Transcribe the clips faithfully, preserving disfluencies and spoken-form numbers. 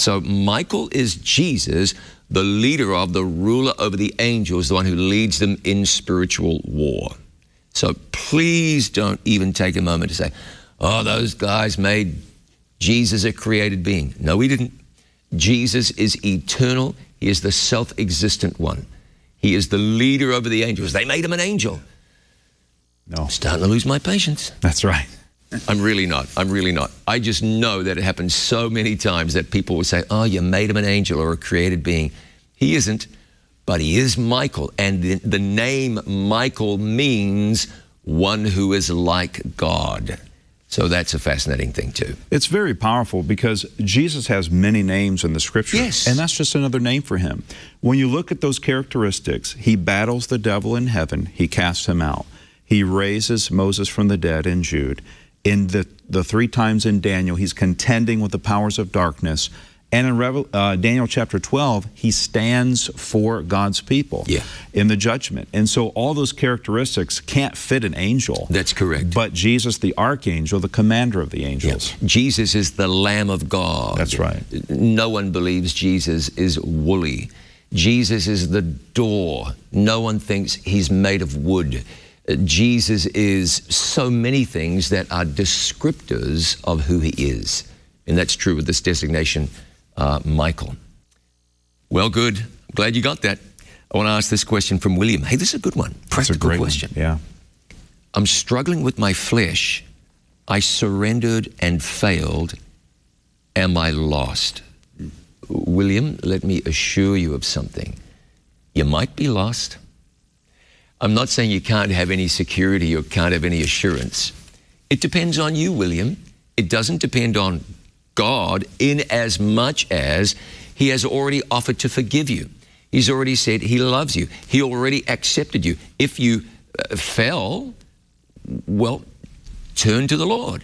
So Michael is Jesus, the leader of, the ruler over the angels, the one who leads them in spiritual war. So please don't even take a moment to say, oh, those guys made Jesus a created being. No, he didn't. Jesus is eternal. He is the self-existent one. He is the leader over the angels. They made him an angel. No. I'm starting to lose my patience. That's right. I'm really not. I'm really not. I just know that it happens so many times that people will say, oh, you made him an angel or a created being. He isn't, but he is Michael. And the, the name Michael means one who is like God. So that's a fascinating thing too. It's very powerful because Jesus has many names in the Scripture. Yes. And that's just another name for him. When you look at those characteristics, he battles the devil in heaven. He casts him out. He raises Moses from the dead in Jude. In the, the three times in Daniel, he's contending with the powers of darkness. And in Revel, uh, Daniel chapter twelve, he stands for God's people yeah. in the judgment. And so all those characteristics can't fit an angel. That's correct. But Jesus, the archangel, the commander of the angels. Yeah. Jesus is the Lamb of God. That's right. No one believes Jesus is woolly. Jesus is the door. No one thinks he's made of wood. Jesus is so many things that are descriptors of who he is. And that's true with this designation, uh, Michael. Well, good. I'm glad you got that. I want to ask this question from William. Hey, this is a good one. Practical That's a great question. One. Yeah. I'm struggling with my flesh. I surrendered and failed. Am I lost? William, let me assure you of something. You might be lost. I'm not saying you can't have any security or can't have any assurance. It depends on you, William. It doesn't depend on God in as much as he has already offered to forgive you. He's already said he loves you. He already accepted you. If you uh, fell, well, turn to the Lord.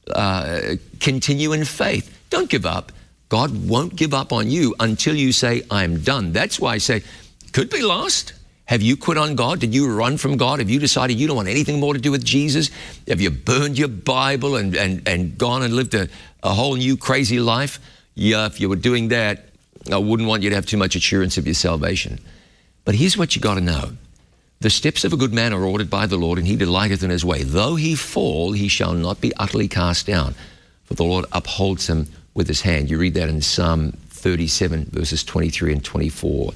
Uh, continue in faith. Don't give up. God won't give up on you until you say, I'm done. That's why I say, could be lost. Have you quit on God? Did you run from God? Have you decided you don't want anything more to do with Jesus? Have you burned your Bible and, and, and gone and lived a, a whole new crazy life? Yeah, if you were doing that, I wouldn't want you to have too much assurance of your salvation. But here's what you got to know. The steps of a good man are ordered by the Lord, and he delighteth in his way. Though he fall, he shall not be utterly cast down, for the Lord upholds him with his hand. You read that in Psalm thirty-seven, verses twenty-three and twenty-four.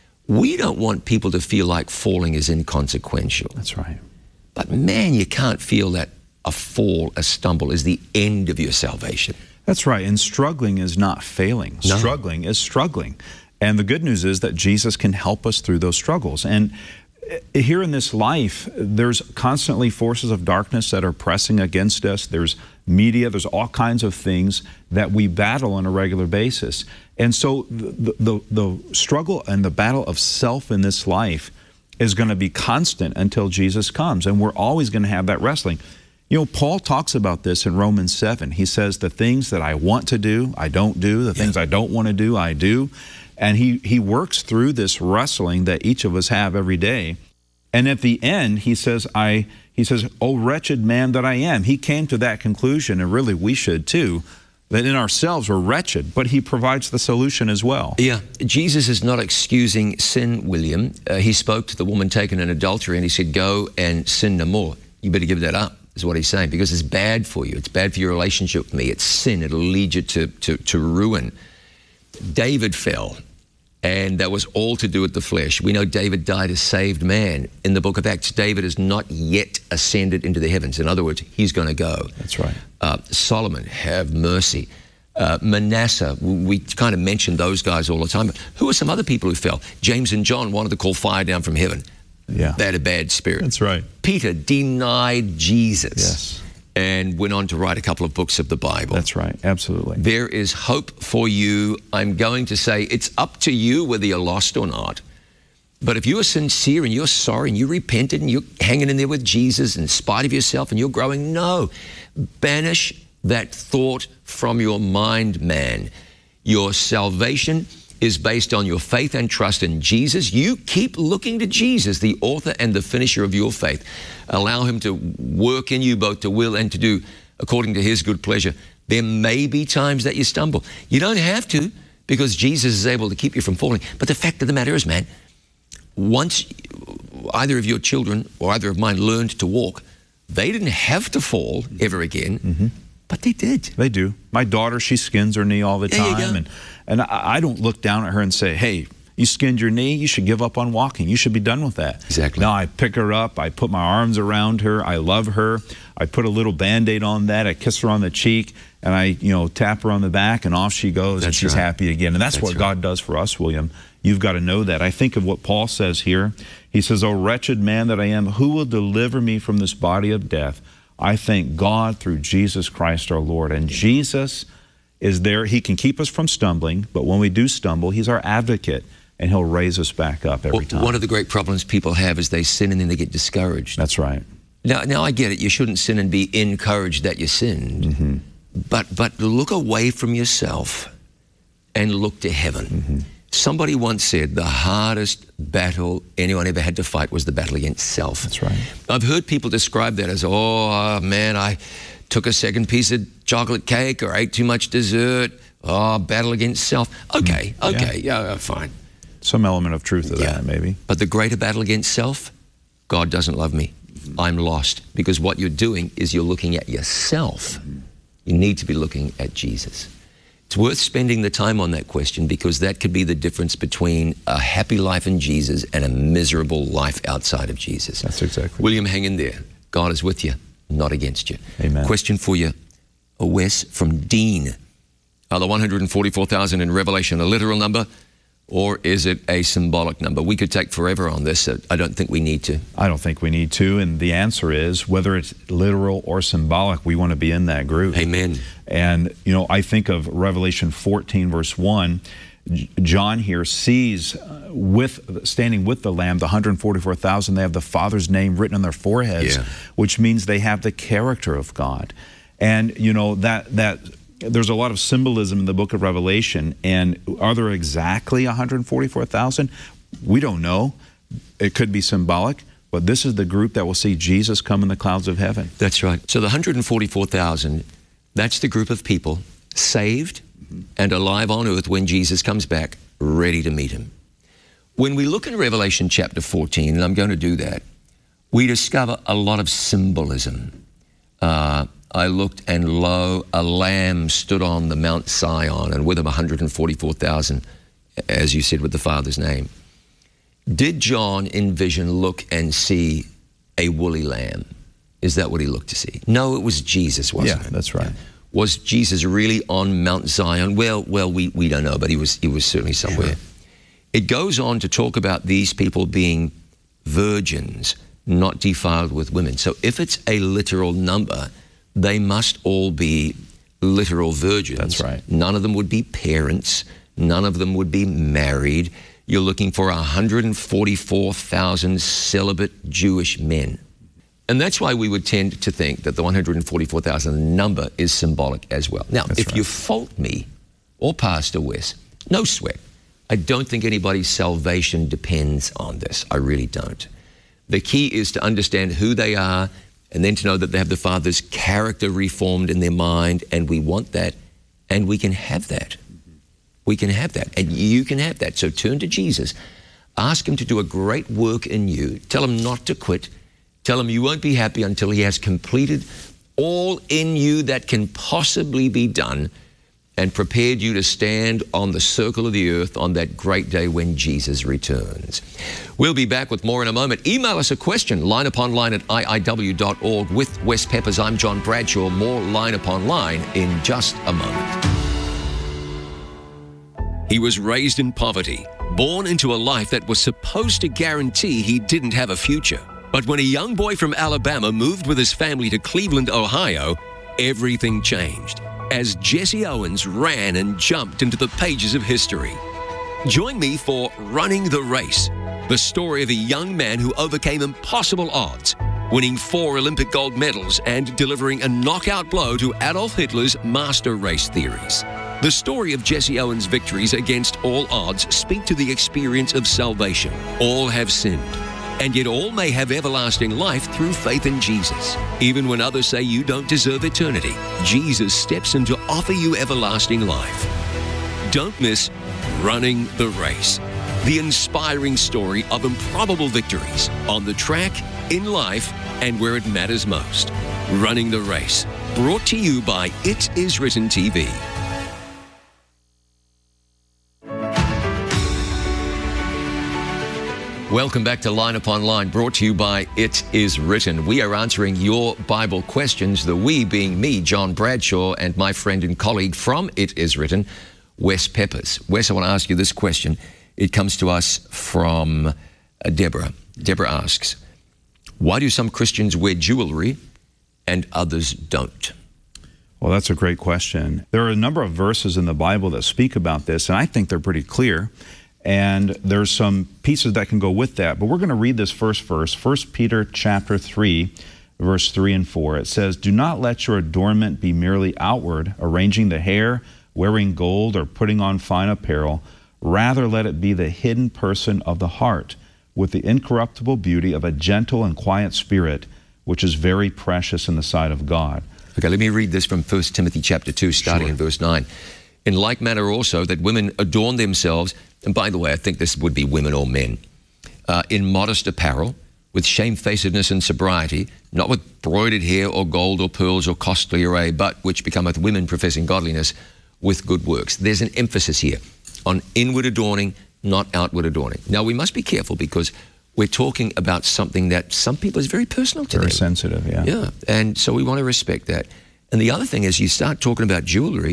We don't want people to feel like falling is inconsequential. That's right. But man, you can't feel that a fall, a stumble is the end of your salvation. That's right. And struggling is not failing. No. Struggling is struggling. And the good news is that Jesus can help us through those struggles. And here in this life, there's constantly forces of darkness that are pressing against us. There's media, there's all kinds of things that we battle on a regular basis. And so the, the, the struggle and the battle of self in this life is going to be constant until Jesus comes. And we're always going to have that wrestling. You know, Paul talks about this in Romans seven. He says, the things that I want to do, I don't do. The things yeah. I don't want to do, I do. And he, he works through this wrestling that each of us have every day. And at the end, he says, I, he says, oh, wretched man that I am. He came to that conclusion, and really we should too, that in ourselves we're wretched, but he provides the solution as well. Yeah, Jesus is not excusing sin, William. Uh, he spoke to the woman taken in adultery, and he said, go and sin no more. You better give that up, is what he's saying, because it's bad for you. It's bad for your relationship with me. It's sin. It'll lead you to, to, to ruin. David fell. And that was all to do with the flesh. We know David died a saved man. In the book of Acts, David has not yet ascended into the heavens. In other words, he's going to go. That's right. Uh, Solomon, have mercy. Uh, Manasseh, we kind of mention those guys all the time. But who are some other people who fell? James and John wanted to call fire down from heaven. Yeah. They had a bad spirit. That's right. Peter denied Jesus. Yes. And went on to write a couple of books of the Bible. That's right, absolutely. There is hope for you. I'm going to say it's up to you whether you're lost or not. But if you are sincere and you're sorry and you repented and you're hanging in there with Jesus in spite of yourself and you're growing, no, banish that thought from your mind, man. Your salvation is based on your faith and trust in Jesus. You keep looking to Jesus, the author and the finisher of your faith. Allow him to work in you both to will and to do according to his good pleasure. There may be times that you stumble. You don't have to, because Jesus is able to keep you from falling. But the fact of the matter is, man, once either of your children or either of mine learned to walk, they didn't have to fall ever again, mm-hmm. but they did. They do. My daughter, she skins her knee all the there time. And, and I, I don't look down at her and say, hey, you skinned your knee, you should give up on walking. You should be done with that. Exactly. No, I pick her up, I put my arms around her, I love her, I put a little Band-Aid on that, I kiss her on the cheek, and I, you know, tap her on the back, and off she goes, that's and she's right. happy again. And that's, that's what right. God does for us, William. You've got to know that. I think of what Paul says here. He says, "O wretched man that I am, who will deliver me from this body of death? I thank God through Jesus Christ our Lord." And Jesus is there. He can keep us from stumbling, but when we do stumble, He's our advocate, and He'll raise us back up every well, time. One of the great problems people have is they sin and then they get discouraged. That's right. Now, now I get it. You shouldn't sin and be encouraged that you sinned. Mm-hmm. But, but look away from yourself and look to heaven. Mm-hmm. Somebody once said the hardest battle anyone ever had to fight was the battle against self. That's right. I've heard people describe that as, oh, man, I took a second piece of chocolate cake or ate too much dessert. Oh, battle against self. Okay, okay, yeah, yeah fine. Some element of truth to yeah. that, maybe. But the greater battle against self, God doesn't love me. Mm-hmm. I'm lost. Because what you're doing is you're looking at yourself. Mm-hmm. You need to be looking at Jesus. It's worth spending the time on that question, because that could be the difference between a happy life in Jesus and a miserable life outside of Jesus. That's exactly. William, hang in there. God is with you, not against you. Amen. Question for you, Wes, from Dean. Are the one hundred forty-four thousand in Revelation a literal number, or is it a symbolic number? We could take forever on this. I don't think we need to. I don't think we need to. And the answer is, whether it's literal or symbolic, we want to be in that group. Amen. And, you know, I think of Revelation fourteen, verse one. John here sees, uh, with standing with the Lamb, the one hundred forty-four thousand, they have the Father's name written on their foreheads, yeah. which means they have the character of God. And, you know, that that... there's a lot of symbolism in the book of Revelation, and are there exactly one hundred forty-four thousand? We don't know. It could be symbolic, but this is the group that will see Jesus come in the clouds of heaven. That's right. So the one hundred forty-four thousand, that's the group of people saved mm-hmm. and alive on earth when Jesus comes back, ready to meet Him. When we look in Revelation chapter fourteen, and I'm going to do that, we discover a lot of symbolism. Uh, I looked, and lo, a lamb stood on the Mount Sion, and with him one hundred forty-four thousand, as you said, with the Father's name. Did John in vision look and see a woolly lamb? Is that what he looked to see? No, it was Jesus, wasn't yeah, it? That's right. Was Jesus really on Mount Zion? Well, well, we, we don't know, but he was, he was certainly somewhere. Sure. It goes on to talk about these people being virgins, not defiled with women. So if it's a literal number, they must all be literal virgins. That's right. None of them would be parents. None of them would be married. You're looking for one hundred forty-four thousand celibate Jewish men. And that's why we would tend to think that the one hundred forty-four thousand number is symbolic as well. Now, that's if right. you fault me or Pastor Wes, no sweat. I don't think anybody's salvation depends on this. I really don't. The key is to understand who they are, and then to know that they have the Father's character reformed in their mind, and we want that, and we can have that. We can have that, and you can have that. So turn to Jesus. Ask Him to do a great work in you. Tell Him not to quit. Tell Him you won't be happy until He has completed all in you that can possibly be done, and prepared you to stand on the circle of the earth on that great day when Jesus returns. We'll be back with more in a moment. Email us a question, line upon line at I I W dot org. With Wes Peppers, I'm John Bradshaw. More Line Upon Line in just a moment. He was raised in poverty, born into a life that was supposed to guarantee he didn't have a future. But when a young boy from Alabama moved with his family to Cleveland, Ohio, everything changed as Jesse Owens ran and jumped into the pages of history. Join me for Running the Race, the story of a young man who overcame impossible odds, winning four Olympic gold medals and delivering a knockout blow to Adolf Hitler's master race theories. The story of Jesse Owens' victories against all odds speak to the experience of salvation. All have sinned and yet all may have everlasting life through faith in Jesus. Even when others say you don't deserve eternity, Jesus steps in to offer you everlasting life. Don't miss Running the Race, the inspiring story of improbable victories on the track, in life, and where it matters most. Running the Race, brought to you by It Is Written T V. Welcome back to Line Upon Line, brought to you by It Is Written. We are answering your Bible questions, the we being me, John Bradshaw, and my friend and colleague from It Is Written, Wes Peppers. Wes, I want to ask you this question. It comes to us from uh, Deborah. Deborah asks, why do some Christians wear jewelry and others don't? Well, that's a great question. There are a number of verses in the Bible that speak about this, and I think they're pretty clear. And there's some pieces that can go with that. But we're going to read this first verse, First Peter chapter three, verse three and four. It says, do not let your adornment be merely outward, arranging the hair, wearing gold, or putting on fine apparel. Rather, let it be the hidden person of the heart, with the incorruptible beauty of a gentle and quiet spirit, which is very precious in the sight of God. Okay, let me read this from First Timothy chapter two, starting sure. in verse nine. In like manner also, that women adorn themselves, and by the way, I think this would be women or men, uh, in modest apparel, with shamefacedness and sobriety, not with broidered hair or gold or pearls or costly array, but which becometh women professing godliness with good works. There's an emphasis here on inward adorning, not outward adorning. Now, we must be careful because we're talking about something that some people is very personal to them. Very sensitive, yeah. Yeah, and so we want to respect that. And the other thing is, you start talking about jewelry.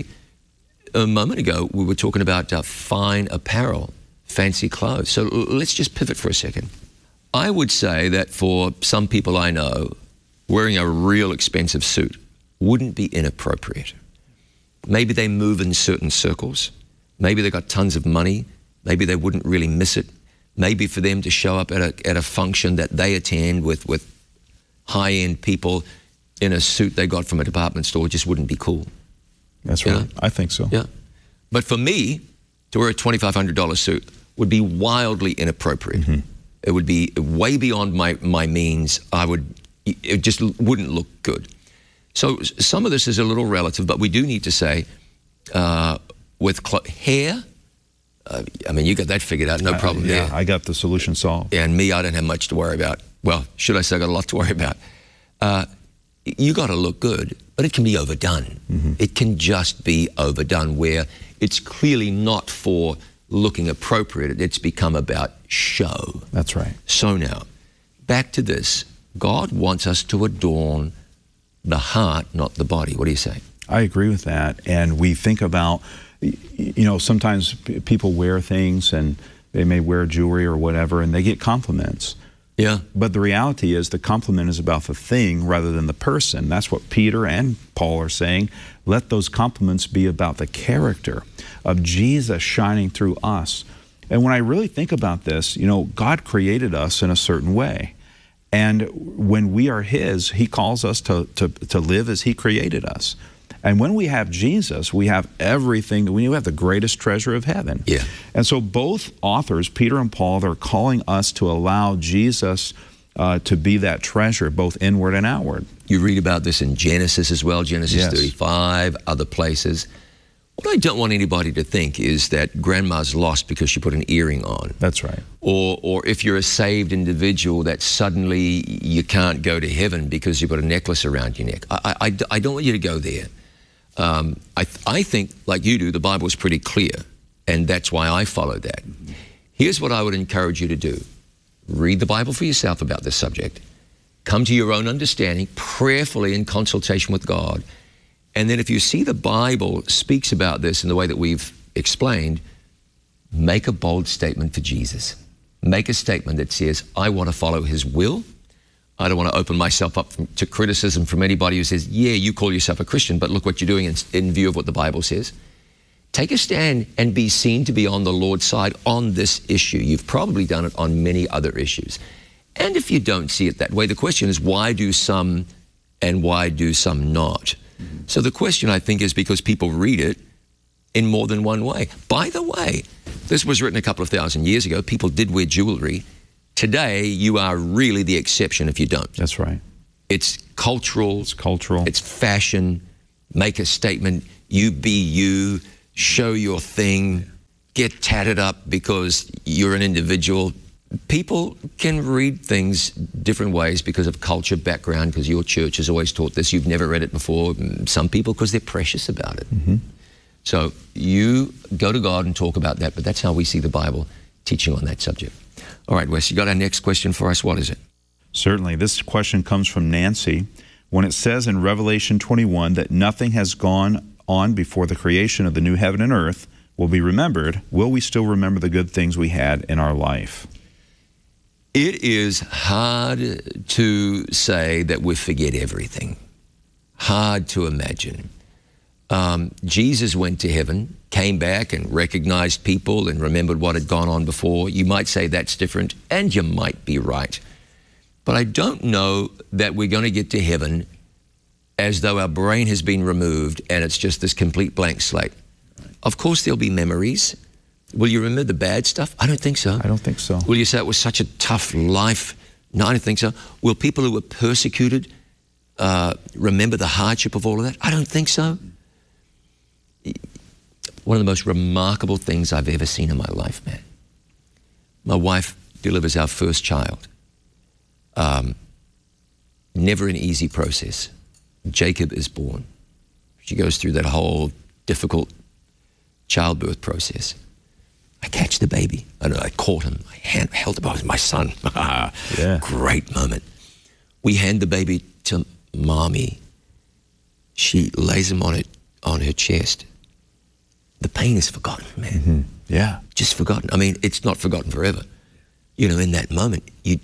A moment ago, we were talking about uh, fine apparel, fancy clothes. So let's just pivot for a second. I would say that for some people I know, wearing a real expensive suit wouldn't be inappropriate. Maybe they move in certain circles. Maybe they got tons of money. Maybe they wouldn't really miss it. Maybe for them to show up at a, at a function that they attend with, with high-end people in a suit they got from a department store just wouldn't be cool. That's right. Yeah. I think so. Yeah. But for me, to wear a twenty-five hundred dollar suit would be wildly inappropriate. Mm-hmm. It would be way beyond my, my means. I would, it just wouldn't look good. So some of this is a little relative, but we do need to say, uh, with cl- hair, uh, I mean, you got that figured out, no problem uh, yeah, there. I got the solution solved. And me, I don't have much to worry about. Well, should I say I got a lot to worry about? Uh, you got to look good, but it can be overdone. Mm-hmm. It can just be overdone where it's clearly not for looking appropriate. It's become about show. That's right. So now, back to this. God wants us to adorn the heart, not the body. What do you say? I agree with that. And we think about, you know, sometimes people wear things and they may wear jewelry or whatever and they get compliments. Yeah. But the reality is the compliment is about the thing rather than the person. That's what Peter and Paul are saying. Let those compliments be about the character of Jesus shining through us. And when I really think about this, you know, God created us in a certain way. And when we are His, He calls us to, to, to live as He created us. And when we have Jesus, we have everything. We have the greatest treasure of heaven. Yeah. And so both authors, Peter and Paul, they're calling us to allow Jesus uh, to be that treasure, both inward and outward. You read about this in Genesis as well, Genesis yes. thirty-five, other places. What I don't want anybody to think is that grandma's lost because she put an earring on. That's right. Or, or if you're a saved individual, that suddenly you can't go to heaven because you've got a necklace around your neck. I, I, I don't want you to go there. Um, I, th- I think, like you do, the Bible is pretty clear, and that's why I follow that. Here's what I would encourage you to do. Read the Bible for yourself about this subject. Come to your own understanding, prayerfully in consultation with God. And then if you see the Bible speaks about this in the way that we've explained, make a bold statement for Jesus. Make a statement that says, I want to follow His will. I don't want to open myself up from, to criticism from anybody who says, yeah, you call yourself a Christian, but look what you're doing in, in view of what the Bible says. Take a stand and be seen to be on the Lord's side on this issue. You've probably done it on many other issues. And if you don't see it that way, the question is, why do some and why do some not? Mm-hmm. So the question, I think, is because people read it in more than one way. By the way, this was written a couple of thousand years ago. People did wear jewelry. Today, you are really the exception if you don't. That's right. It's cultural. It's cultural. It's fashion. Make a statement. You be you. Show your thing. Get tatted up because you're an individual. People can read things different ways because of culture, background, because your church has always taught this. You've never read it before. Some people, because they're precious about it. Mm-hmm. So you go to God and talk about that, but that's how we see the Bible teaching on that subject. All right, Wes, you got our next question for us. What is it? Certainly. This question comes from Nancy. When it says in Revelation twenty-one that nothing has gone on before the creation of the new heaven and earth will be remembered, will we still remember the good things we had in our life? It is hard to say that we forget everything. Hard to imagine. Um, Jesus went to heaven, came back and recognized people and remembered what had gone on before. You might say that's different, and you might be right. But I don't know that we're going to get to heaven as though our brain has been removed and it's just this complete blank slate. Of course, there'll be memories. Will you remember the bad stuff? I don't think so. I don't think so. Will you say it was such a tough life? No, I don't think so. Will people who were persecuted uh, remember the hardship of all of that? I don't think so. One of the most remarkable things I've ever seen in my life, man. My wife delivers our first child. Um, never an easy process. Jacob is born. She goes through that whole difficult childbirth process. I catch the baby. I know, I caught him. I hand, held him. Oh, it was my son. Yeah. Great moment. We hand the baby to mommy. She lays him on it on her chest. The pain is forgotten, man. Mm-hmm. Yeah. Just forgotten. I mean, it's not forgotten forever. You know, in that moment, you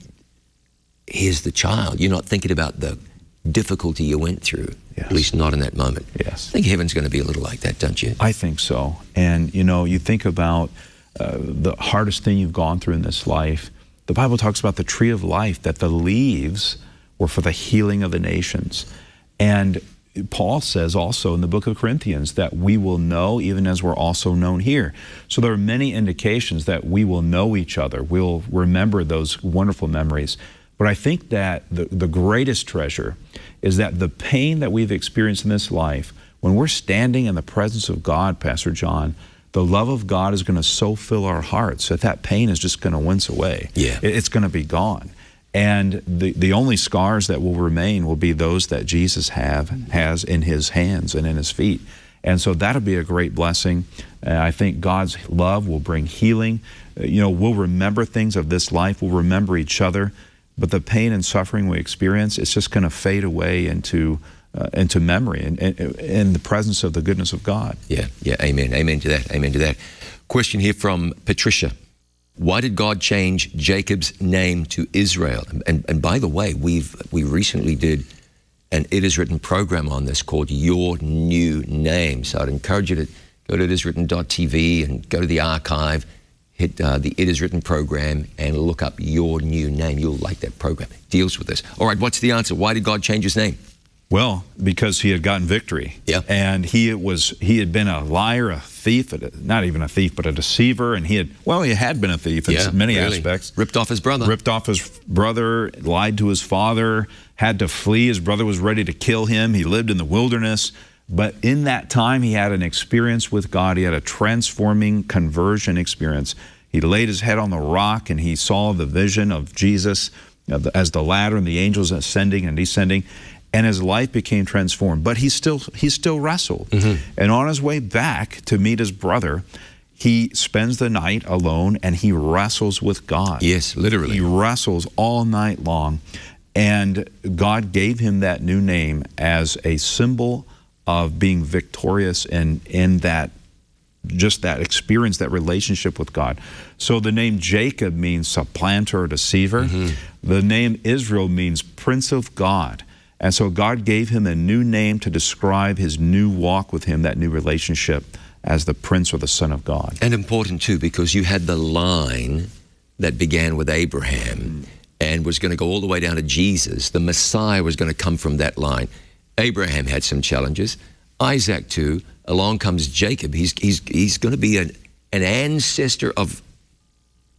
here's the child. You're not thinking about the difficulty you went through, yes. At least not in that moment. Yes. I think heaven's going to be a little like that, don't you? I think so. And, you know, you think about uh, the hardest thing you've gone through in this life. The Bible talks about the tree of life, that the leaves were for the healing of the nations. And Paul says also in the book of Corinthians that we will know even as we're also known here. So there are many indications that we will know each other. We'll remember those wonderful memories. But I think that the, the greatest treasure is that the pain that we've experienced in this life, when we're standing in the presence of God, Pastor John, the love of God is going to so fill our hearts that that pain is just going to wince away. Yeah. It, it's going to be gone. And the, the only scars that will remain will be those that Jesus have has in his hands and in his feet. And so that'll be a great blessing. Uh, I think God's love will bring healing. Uh, you know, we'll remember things of this life. We'll remember each other. But the pain and suffering we experience, it's just going to fade away into uh, into memory and in the presence of the goodness of God. Yeah, yeah, amen. Amen to that, amen to that. Question here from Patricia. Why did God change Jacob's name to Israel? And, and by the way, we've we recently did an It Is Written program on this called Your New Name. So I'd encourage you to go to it is written dot t v and go to the archive, hit uh, the It Is Written program and look up Your New Name. You'll like that program. It deals with this. All right, what's the answer? Why did God change his name? Well, because he had gotten victory. Yeah. And he was he had been a liar, a thief, not even a thief, but a deceiver. And he had, well, he had been a thief in yeah, many really. aspects. Ripped off his brother. Ripped off his brother, lied to his father, had to flee. His brother was ready to kill him. He lived in the wilderness. But in that time, he had an experience with God. He had a transforming conversion experience. He laid his head on the rock and he saw the vision of Jesus as the ladder and the angels ascending and descending. And his life became transformed. But he still he still wrestled. Mm-hmm. And on his way back to meet his brother, he spends the night alone and he wrestles with God. Yes, literally. He wrestles all night long. And God gave him that new name as a symbol of being victorious in, in that, just that experience, that relationship with God. So the name Jacob means supplanter or deceiver. Mm-hmm. The name Israel means Prince of God. And so God gave him a new name to describe his new walk with him, that new relationship as the Prince or the Son of God. And important too, because you had the line that began with Abraham mm. and was going to go all the way down to Jesus. The Messiah was going to come from that line. Abraham had some challenges. Isaac too. Along comes Jacob. He's, he's, he's going to be an, an ancestor of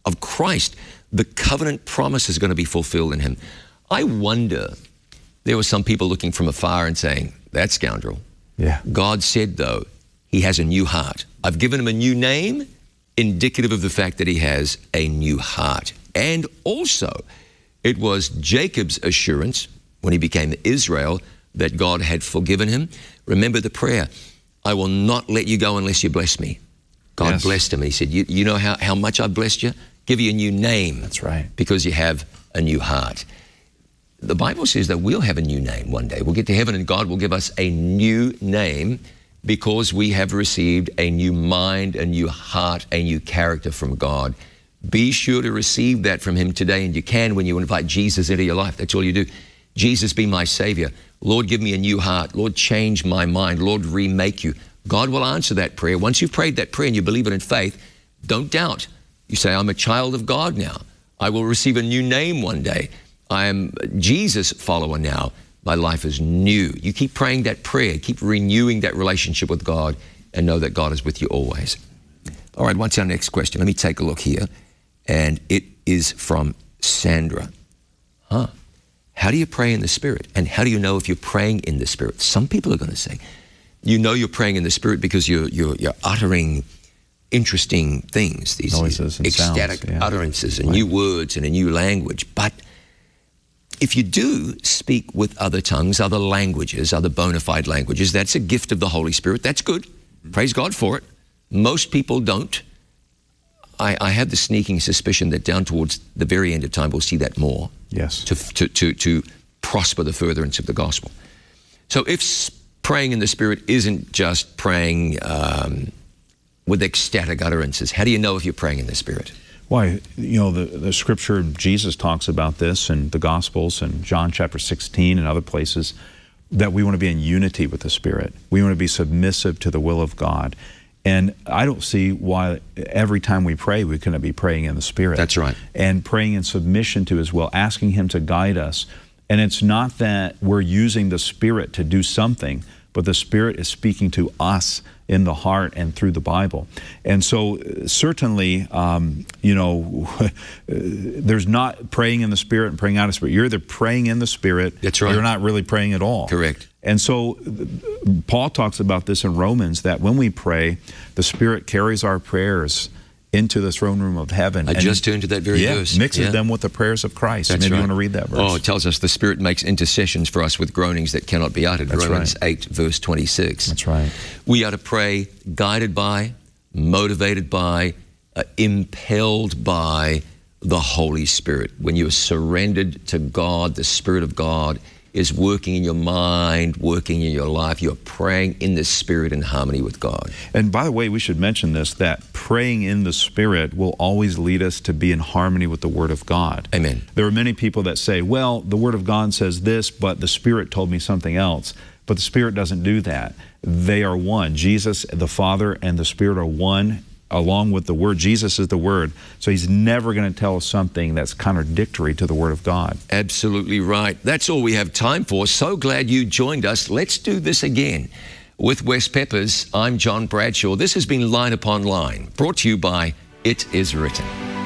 of Christ, the covenant promise is going to be fulfilled in him. I wonder, there were some people looking from afar and saying, that scoundrel. Yeah. God said, though, he has a new heart. I've given him a new name, indicative of the fact that he has a new heart. And also, it was Jacob's assurance when he became Israel that God had forgiven him. Remember the prayer, I will not let you go unless you bless me. God Yes. blessed him. He said, you, you know how, how much I've blessed you? Give you a new name. That's right. Because you have a new heart. The Bible says that we'll have a new name one day. We'll get to heaven and God will give us a new name because we have received a new mind, a new heart, a new character from God. Be sure to receive that from him today, and you can when you invite Jesus into your life. That's all you do. Jesus, be my Savior. Lord, give me a new heart. Lord, change my mind. Lord, remake you. God will answer that prayer. Once you've prayed that prayer and you believe it in faith, don't doubt. You say, I'm a child of God now. I will receive a new name one day. I am a Jesus follower now. My life is new. You keep praying that prayer, keep renewing that relationship with God, and know that God is with you always. All right, what's our next question? Let me take a look here. And it is from Sandra. Huh. How do you pray in the Spirit? And how do you know if you're praying in the Spirit? Some people are going to say, you know you're praying in the Spirit because you're, you're, you're uttering interesting things, these noises and ecstatic sounds, yeah. utterances and Right. new words and a new language. But if you do speak with other tongues, other languages, other bona fide languages, that's a gift of the Holy Spirit. That's good. Mm-hmm. Praise God for it. Most people don't. I, I have the sneaking suspicion that down towards the very end of time, we'll see that more. Yes. To, to, to, to prosper the furtherance of the gospel. So if s- praying in the Spirit isn't just praying um, with ecstatic utterances, how do you know if you're praying in the Spirit? Why, you know, the, the scripture, Jesus talks about this in the Gospels and John chapter sixteen and other places, that we want to be in unity with the Spirit. We want to be submissive to the will of God. And I don't see why every time we pray, we couldn't be praying in the Spirit. That's right. And praying in submission to His will, asking Him to guide us. And it's not that we're using the Spirit to do something, but the Spirit is speaking to us in the heart and through the Bible. And so certainly, um, you know, there's not praying in the Spirit and praying out of the Spirit. You're either praying in the Spirit, That's right. or you're not really praying at all. Correct. And so Paul talks about this in Romans, that when we pray, the Spirit carries our prayers into the throne room of heaven. I and just turned to that very yeah, verse. mixes Yeah. them with the prayers of Christ. That's Maybe right. you want to read that verse. Oh, it tells us the Spirit makes intercessions for us with groanings that cannot be uttered. That's Romans right. eight, verse twenty-six. That's right. We are to pray guided by, motivated by, uh, impelled by the Holy Spirit. When you are surrendered to God, the Spirit of God is working in your mind, working in your life. You're praying in the Spirit in harmony with God. And by the way, we should mention this, that praying in the Spirit will always lead us to be in harmony with the Word of God. Amen. There are many people that say, well, the Word of God says this, but the Spirit told me something else. But the Spirit doesn't do that. They are one. Jesus, the Father, and the Spirit are one, along with the Word. Jesus is the Word. So He's never going to tell us something that's contradictory to the Word of God. Absolutely right. That's all we have time for. So glad you joined us. Let's do this again. With Wes Peppers, I'm John Bradshaw. This has been Line Upon Line, brought to you by It Is Written.